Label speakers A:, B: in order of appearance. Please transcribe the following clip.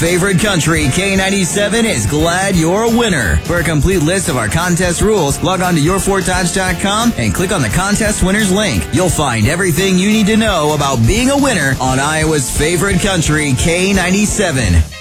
A: favorite country, K97, is glad you're a winner. For a complete list of our contest rules, log on to yourforttodge.com and click on the contest winners link. You'll find everything you need to know about being a winner on Iowa's favorite country, K97.